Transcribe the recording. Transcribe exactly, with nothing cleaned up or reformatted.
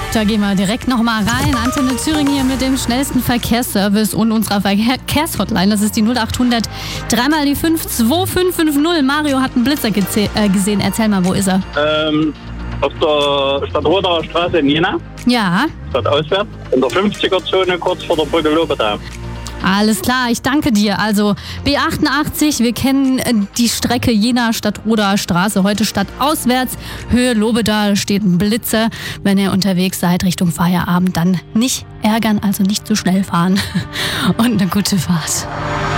Da gehen wir direkt nochmal rein. Antenne Thüringen hier mit dem schnellsten Verkehrsservice und unserer Verkehrshotline. Das ist die null achthundert dreimal die fünf zwei fünf fünf null. Mario hat einen Blitzer geze- äh, gesehen. Erzähl mal, wo ist er? Ähm, auf der Stadtroder Straße in Jena. Ja. Stadtauswärts. In der fünfziger-Zone kurz vor der Brücke Lobedau. Alles klar, ich danke dir. Also B achtundachtzig, wir kennen die Strecke Jena Stadtroder Straße, heute stadtauswärts. Höhe Lobedal steht ein Blitzer. Wenn ihr unterwegs seid Richtung Feierabend, dann nicht ärgern, also nicht zu schnell fahren. Und eine gute Fahrt.